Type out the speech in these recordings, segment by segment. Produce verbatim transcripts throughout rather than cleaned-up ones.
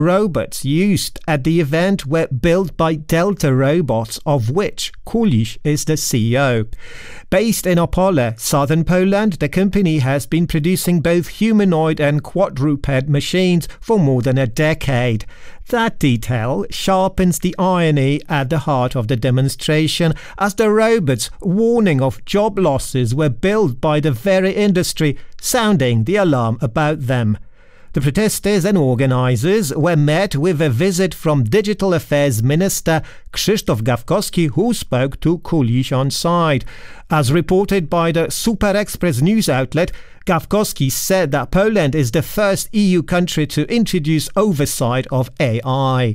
Robots used at the event were built by Delta Robots, of which Kulisz is the C E O. Based in Opole, southern Poland, the company has been producing both humanoid and quadruped machines for more than a decade. That detail sharpens the irony at the heart of the demonstration, as the robots warning of job losses were built by the very industry, sounding the alarm about them. The protesters and organizers were met with a visit from Digital Affairs Minister Krzysztof Gawkowski, who spoke to Kulisz on site. As reported by the Super Express news outlet, Gawkowski said that Poland is the first E U country to introduce oversight of A I.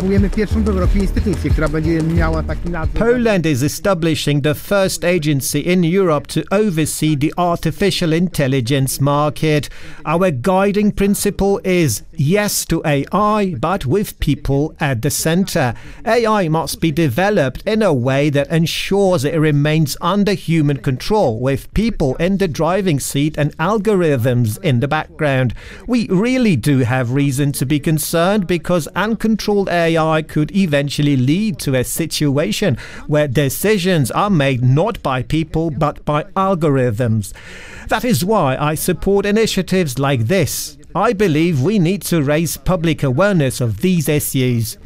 Poland is establishing the first agency in Europe to oversee the artificial intelligence market. Our guiding principle is yes to A I, but with people at the center. A I must be developed in a way that ensures it remains under human control, with people in the driving seat and algorithms in the background. We really do have reason to be concerned, because uncontrolled A I could eventually lead to a situation where decisions are made not by people but by algorithms. That is why I support initiatives like this. I believe we need to raise public awareness of these issues.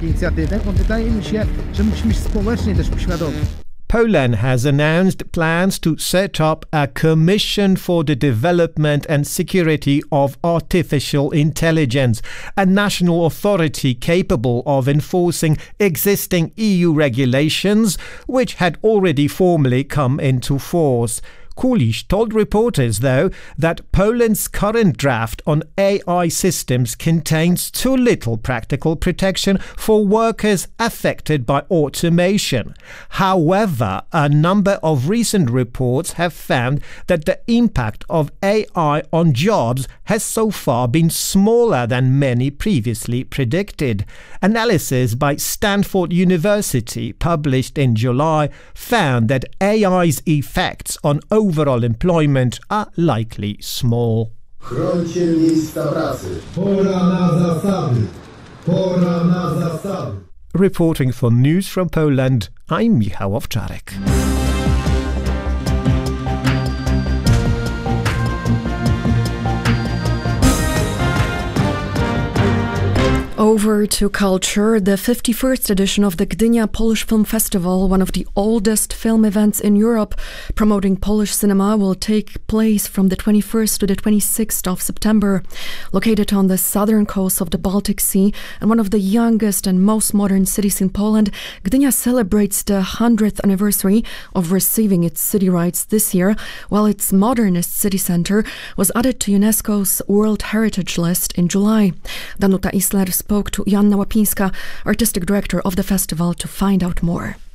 Poland has announced plans to set up a Commission for the Development and Security of Artificial Intelligence, a national authority capable of enforcing existing E U regulations, which had already formally come into force. Kulisz told reporters, though, that Poland's current draft on A I systems contains too little practical protection for workers affected by automation. However, a number of recent reports have found that the impact of A I on jobs has so far been smaller than many previously predicted. Analysis by Stanford University, published in July, found that A I's effects on overall employment are likely small. Chroncie miejsca pracy. Pora na zasady. Pora na zasady. Reporting for News from Poland, I'm Michał Owczarek. Over to culture. The fifty-first edition of the Gdynia Polish Film Festival, one of the oldest film events in Europe promoting Polish cinema, will take place from the twenty-first to the twenty-sixth of September. Located on the southern coast of the Baltic Sea and one of the youngest and most modern cities in Poland, Gdynia celebrates the hundredth anniversary of receiving its city rights this year, while its modernist city centre was added to UNESCO's World Heritage List in July. Danuta Isler spoke to Joanna Łapińska, artistic director of the festival, to find out more.